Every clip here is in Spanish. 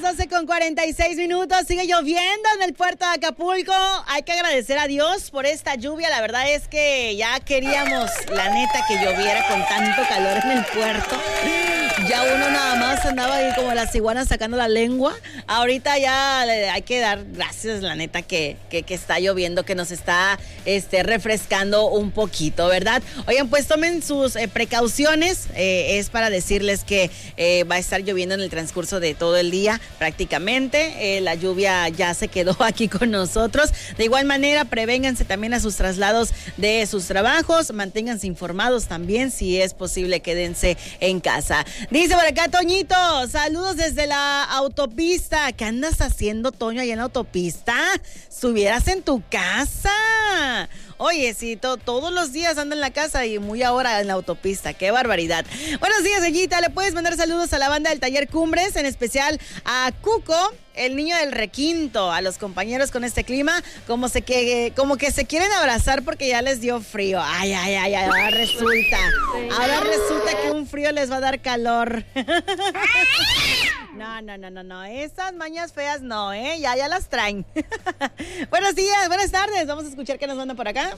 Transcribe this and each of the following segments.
las 12:46. Sigue lloviendo en el puerto de Acapulco. Hay que agradecer a Dios por esta lluvia. La verdad es que ya queríamos, la neta, que lloviera con tanto calor en el puerto. Ya uno nada más andaba ahí como las iguanas sacando la lengua. Ahorita ya hay que dar gracias, la neta, que está lloviendo, que nos está refrescando un poquito, ¿verdad? Oigan, pues tomen sus precauciones. Es para decirles que va a estar lloviendo en el transcurso de todo el día prácticamente. La lluvia ya se quedó aquí con nosotros. De igual manera, prevénganse también a sus traslados de sus trabajos. Manténganse informados también. Si es posible, quédense en casa. Dice por acá Toñito, saludos desde la autopista. ¿Qué andas haciendo, Toño, allá en la autopista? Estuvieras en tu casa. Oye, sí, todos los días ando en la casa y muy ahora en la autopista. ¡Qué barbaridad! Buenos días, Sellita. Le puedes mandar saludos a la banda del Taller Cumbres, en especial a Cuco, el niño del requinto, a los compañeros con este clima, como que se quieren abrazar porque ya les dio frío. Ay, ahora resulta que un frío les va a dar calor. No, esas mañas feas no, ya las traen. Buenos días, buenas tardes, vamos a escuchar qué nos mandan por acá.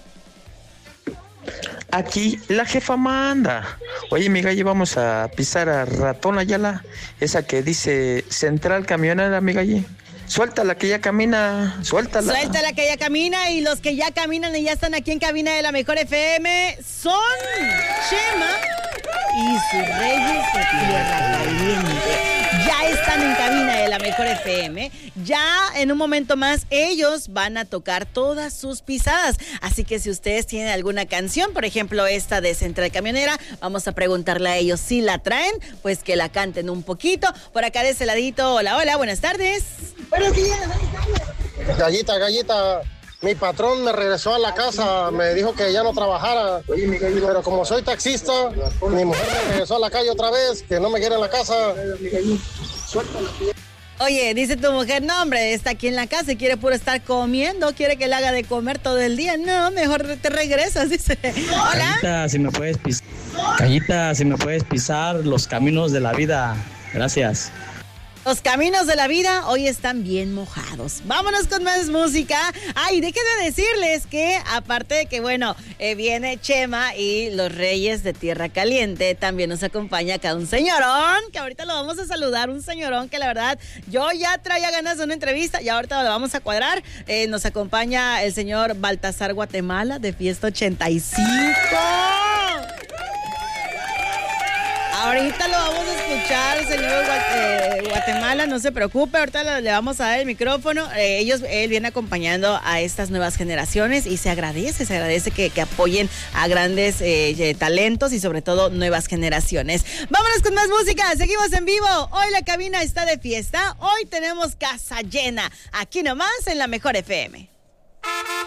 Aquí la jefa manda. Oye, mi gallo, vamos a pisar a Ratón Ayala, esa que dice Central Camionera, mi gallo. Suéltala que ya camina, suéltala. Suéltala que ya camina, y los que ya caminan y ya están aquí en cabina de la Mejor FM son Chema y sus Reyes de Tierra Caliente. Ya están en cabina de la Mejor FM. Ya en un momento más ellos van a tocar todas sus pisadas. Así que si ustedes tienen alguna canción, por ejemplo esta de Central Camionera, vamos a preguntarle a ellos si la traen, pues que la canten un poquito. Por acá de ese ladito, hola, buenas tardes. Buenos días. Gallita. Mi patrón me regresó a la casa, me dijo que ya no trabajara, pero como soy taxista, mi mujer me regresó a la calle otra vez, que no me quiere en la casa. Oye, dice tu mujer, no hombre, está aquí en la casa y quiere puro estar comiendo, quiere que le haga de comer todo el día. No, mejor te regresas, dice. Hola. Gallita, si me puedes pisar los caminos de la vida. Gracias. Los caminos de la vida hoy están bien mojados. Vámonos con más música. Ay, déjenme decirles que aparte de que, viene Chema y los Reyes de Tierra Caliente, también nos acompaña acá un señorón, que ahorita lo vamos a saludar, un señorón que la verdad yo ya traía ganas de una entrevista y ahorita lo vamos a cuadrar. Nos acompaña el señor Baltasar Guatemala de Fiesta 85. Ahorita lo vamos a escuchar, señor Guatemala, no se preocupe, ahorita le vamos a dar el micrófono. Él viene acompañando a estas nuevas generaciones y se agradece que apoyen a grandes talentos y sobre todo nuevas generaciones. Vámonos con más música, seguimos en vivo. Hoy la cabina está de fiesta, hoy tenemos casa llena, aquí nomás en la Mejor FM.